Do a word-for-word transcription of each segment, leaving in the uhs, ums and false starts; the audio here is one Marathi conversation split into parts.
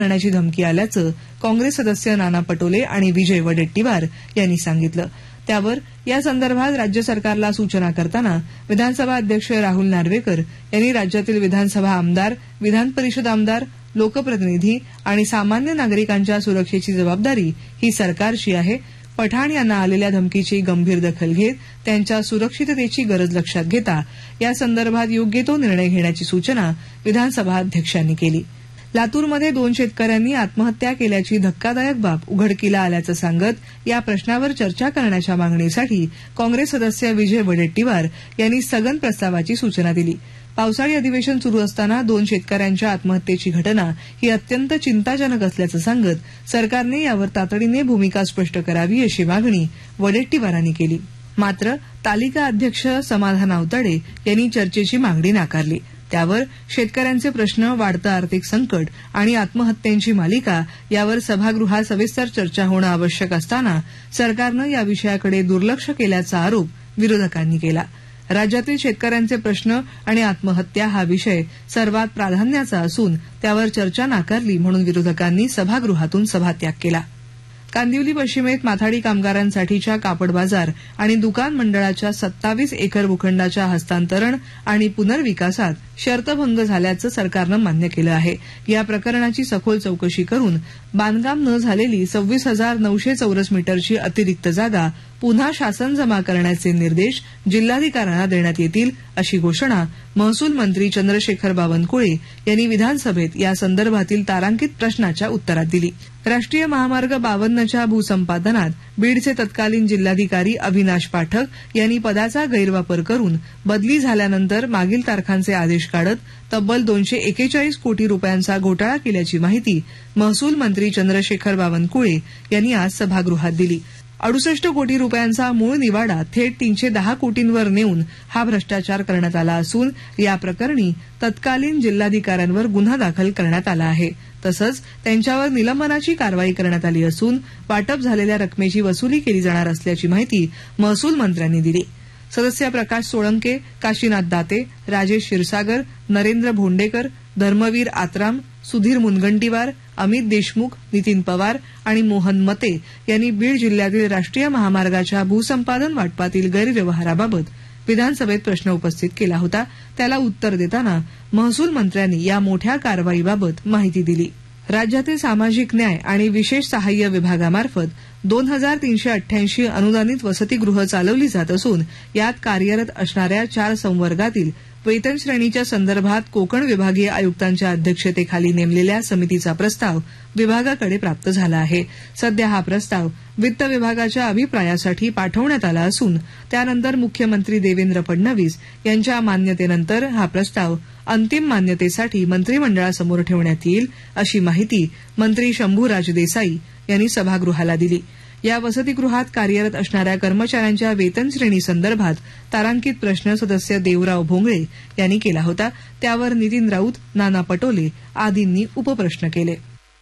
करण्याची धमकी आल्याचं काँग्रेस सदस्य नाना पटोले आणि विजय वडेट्टीवार यांनी सांगितलं. त्यावर या संदर्भात राज्य सरकारला सूचना करताना विधानसभा अध्यक्ष राहुल नार्वेकर यांनी राज्यातील विधानसभा आमदार, विधान परिषद आमदार, लोकप्रतिनिधी आणि सामान्य नागरिकांच्या सुरक्षेची जबाबदारी ही सरकारची आहे. पठाण यांना आलेल्या धमकीची गंभीर दखल घेत त्यांच्या सुरक्षिततेची गरज लक्षात घेता या संदर्भात योग्य तो निर्णय घेण्याची सूचना विधानसभा अध्यक्षांनी केली. लातूरमध्ये दोन शेतकऱ्यांनी आत्महत्या केल्याची धक्कादायक बाब उघडकीला आल्याचं सांगत या प्रश्नावर चर्चा करण्याच्या मागणीसाठी काँग्रेस सदस्य विजय वडेट्टीवार यांनी स्थगन प्रस्तावाची सूचना दिली. पावसाळी अधिवेशन सुरू असताना दोन शेतकऱ्यांच्या आत्महत्येची घटना ही अत्यंत चिंताजनक असल्याचं सांगत सरकारने यावर तातडीने भूमिका स्पष्ट करावी अशी मागणी वडेट्टीवारांनी केली. मात्र तालिका अध्यक्ष समाधान आवताडे यांनी चर्चेची मागणी नाकारली. त्यावर शेतकऱ्यांचे प्रश्न, वाढतं आर्थिक संकट आणि आत्महत्यांची मालिका यावर सभागृहात सविस्तर चर्चा होणं आवश्यक असताना सरकारनं या विषयाकडे दुर्लक्ष केल्याचा आरोप विरोधकांनी केला. राज्यातील शेतकऱ्यांचे प्रश्न आणि आत्महत्या हा विषय सर्वात प्राधान्याचा असून त्यावर चर्चा नाकारली म्हणून विरोधकांनी सभागृहातून सभात्याग केला. कांदिवली पश्चिमेत माथाडी कामगारांसाठीच्या कापड बाजार आणि दुकान मंडळाच्या सत्तावीस एकर भूखंडाच्या हस्तांतरण आणि पुनर्विकासात शर्तभंग झाल्याचं सरकारनं मान्य केलं आहे. या प्रकरणाची सखोल चौकशी करून बांधकाम न झालेली सव्वीस हजार नऊशे चौरस मीटरची अतिरिक्त जागा पुन्हा शासन जमा करण्याचे निर्देश जिल्हाधिकाऱ्यांना देण्यात येतील अशी घोषणा महसूल मंत्री चंद्रशेखर बावनकुळे यांनी विधानसभेत या संदर्भातील तारांकित प्रश्नाच्या उत्तरात दिली. राष्ट्रीय महामार्ग बावन्नच्या भूसंपादनात बीडचे तत्कालीन जिल्हाधिकारी अविनाश पाठक यांनी पदाचा गैरवापर करून बदली झाल्यानंतर मागील तारखांचे आदेश काढत तब्बल दोनशे एकेचाळीस कोटी रुपयांचा घोटाळा केल्याची माहिती महसूल मंत्री चंद्रशेखर बावनकुळे यांनी आज सभागृहात दिली. अडुसष्ट कोटी रुपयांचा मूळ निवाडा थेट तीनशे दहा कोटींवर नेऊन हा भ्रष्टाचार करण्यात आला असून या प्रकरणी तत्कालीन जिल्हाधिकाऱ्यांवर गुन्हा दाखल करण्यात आला आहे. तसंच त्यांच्यावर निलंबनाची कारवाई करण्यात आली असून वाटप झालेल्या रकमेची वसुली केली जाणार असल्याची माहिती महसूल मंत्र्यांनी दिली. सदस्य प्रकाश सोळंके, काशीनाथ दाते, राजेश क्षीरसागर, नरेंद्र भोंडेकर, धर्मवीर आत्राम, सुधीर मुनगंटीवार, अमित देशमुख, नितीन पवार आणि मोहन मते यांनी बीड जिल्ह्यातील राष्ट्रीय महामार्गाच्या भूसंपादन वाटपातील गैरव्यवहाराबाबत विधानसभेत प्रश्न उपस्थित केला होता. त्याला उत्तर देताना महसूल मंत्र्यांनी या मोठ्या कारवाईबाबत माहिती दिली. राज्यातील सामाजिक न्याय आणि विशेष सहाय्य विभागामार्फत दोन हजार तीनशे अठ्ठ्याऐंशी अनुदानित वसतिगृह चालवली जात असून यात कार्यरत असणाऱ्या चार संवर्गातील वेतन श्रेणीच्या संदर्भात कोकण विभागीय आयुक्तांच्या अध्यक्षतेखाली नेमलेल्या समितीचा प्रस्ताव विभागाकडे प्राप्त झाला आहे. सध्या हा प्रस्ताव वित्त विभागाच्या अभिप्रायासाठी पाठवण्यात आला असून त्यानंतर मुख्यमंत्री देवेंद्र फडणवीस यांच्या मान्यतेनंतर हा प्रस्ताव अंतिम मान्यतेसाठी मंत्रिमंडळासमोर ठेवण्यात येईल अशी माहिती मंत्री शंभूराज देसाई यांनी सभागृहाला दिली. या वसतिगृहात कार्यरत असणाऱ्या कर्मचाऱ्यांच्या वेतन श्रेणी संदर्भात तारांकित प्रश्न सदस्य देवराव भोंगळे यांनी केला होता. त्यावर नितीन राऊत, नाना पटोले आदींनी उपप्रश्न केले.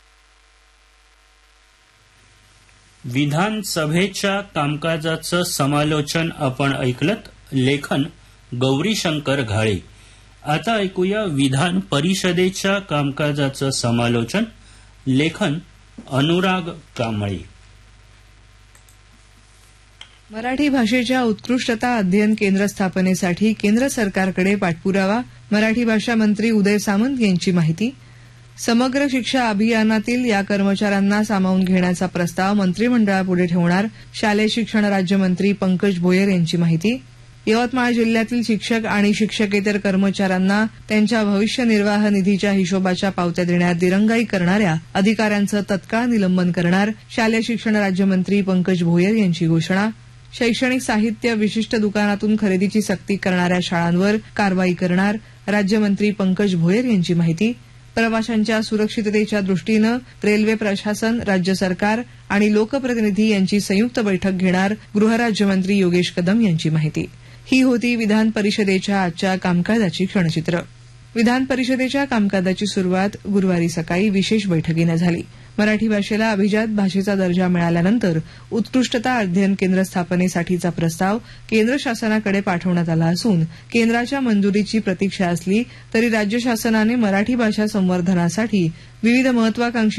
विधानसभेच्या कामकाजाचं समालोचन आपण ऐकलं. लेखन गौरीशंकर घाळे. आता ऐकूया विधान परिषदेच्या कामकाजाचं समालोचन. लेखन अनुराग कांबळे. मराठी भाषेच्या उत्कृष्टता अध्ययन केंद्र स्थापनेसाठी केंद्र सरकारकडे पाठपुरावा. मराठी भाषा मंत्री उदय सामंत यांची माहिती. समग्र शिक्षा अभियानातील या कर्मचाऱ्यांना सामावून घेण्याचा प्रस्ताव मंत्रिमंडळापुढे ठेवणार. शालेय शिक्षण राज्यमंत्री पंकज भोयर यांची माहिती. यवतमाळ जिल्ह्यातील शिक्षक आणि शिक्षकेतर कर्मचाऱ्यांना त्यांच्या भविष्य निर्वाह निधीच्या हिशोबाच्या पावत्या देण्यात दिरंगाई करणाऱ्या अधिकाऱ्यांचं तत्काळ निलंबन करणार. शालेय शिक्षण राज्यमंत्री पंकज भोयर यांची घोषणा. शैक्षणिक साहित्य विशिष्ट दुकानातून खरेदीची सक्ती करणाऱ्या शाळांवर कारवाई करणार. राज्यमंत्री पंकज भोयर यांची माहिती. प्रवाशांच्या सुरक्षिततेच्या दृष्टीनं रेल्वे प्रशासन, राज्य सरकार आणि लोकप्रतिनिधी यांची संयुक्त बैठक घेणार. गृहराज्यमंत्री योगेश कदम यांची माहिती. ही होती विधान परिषदेच्या आजच्या कामकाजाची क्षणचित्र. विधान परिषदेच्या कामकाजाची सुरुवात गुरुवारी सकाळी विशेष बैठकीनं झाली. मराठी भाषेला अभिजात भाषेचा दर्जा मिळाल्यानंतर उत्कृष्टता अध्ययन केंद्र स्थापनेसाठीचा प्रस्ताव केंद्र शासनाकडे पाठवण्यात आला असून केंद्राच्या मंजुरीची प्रतीक्षा असली तरी राज्य शासनाने मराठी भाषा संवर्धनासाठी विविध महत्वाकांक्षी